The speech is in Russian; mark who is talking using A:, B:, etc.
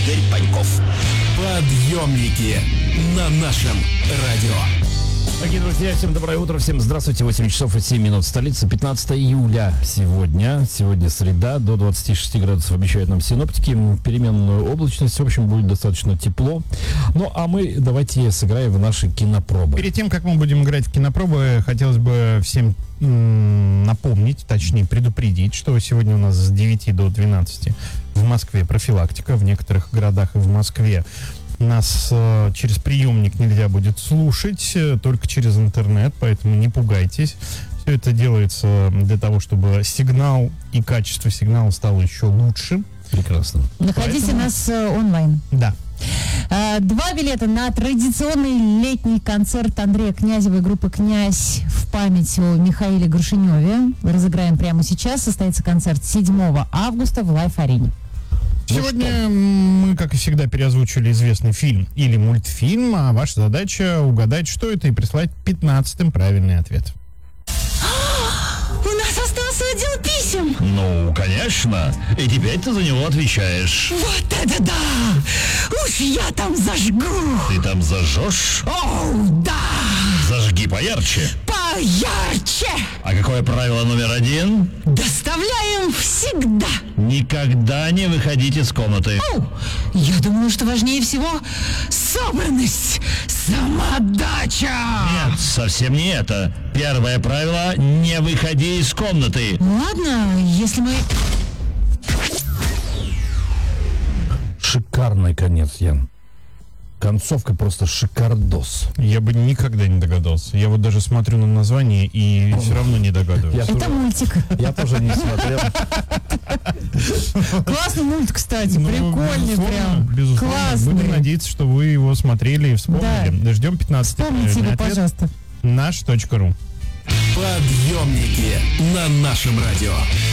A: Игорь Паньков.
B: Подъемники на нашем радио.
C: Дорогие друзья, всем доброе утро, всем здравствуйте. 8 часов и 7 минут, столица, 15 июля сегодня. Сегодня среда, до 26 градусов обещают нам синоптики. Переменную облачность, в общем, будет достаточно тепло. Ну, а мы давайте сыграем в наши кинопробы.
D: Перед тем, как мы будем играть в кинопробы, хотелось бы всем напомнить, точнее предупредить, что сегодня у нас с 9 до 12 в Москве профилактика, в некоторых городах и в Москве. Нас через приемник нельзя будет слушать, только через интернет, поэтому не пугайтесь. Все это делается для того, чтобы сигнал и качество сигнала стало еще лучше.
C: Прекрасно.
E: Находите нас онлайн.
D: Да.
E: 2 билета на традиционный летний концерт Андрея Князева и группы «Князь» в память о Михаиле Грушиневе. Разыграем прямо сейчас. Состоится концерт 7 августа в Лайф-арене.
D: Сегодня мы, как и всегда, переозвучили известный фильм или мультфильм, а ваша задача угадать, что это, и прислать 15-м правильный ответ.
E: У нас остался отдел писем.
A: Ну, конечно. И теперь ты за него отвечаешь.
E: Вот это да! Уж я там зажгу.
A: Ты там зажжешь?
E: Оу, да!
A: Зажги поярче.
E: Поярче!
A: А какое правило номер 1?
E: Доставляем всегда.
A: Никогда не выходить из комнаты.
E: Оу, я думаю, что важнее всего собранность, самоотдача.
A: Нет, совсем не это. Первое правило — не выходи из комнаты.
E: Ладно, если мы...
C: Шикарный конец, Ян. Концовка просто шикардос.
D: Я бы никогда не догадался. Я вот даже смотрю на название и все равно не догадываюсь.
E: Это мультик.
C: Я тоже не смотрел.
E: Классный мульт, кстати,
D: Ну,
E: прикольный
D: безусловно,
E: прям.
D: безусловно.
E: Классный.
D: Будем надеяться, что вы его смотрели и вспомнили. Ждем 15-й
E: Вспомните
D: правильный
E: его,
D: ответ.
E: пожалуйста.
D: Наш.ру.
B: Подъемники на нашем радио.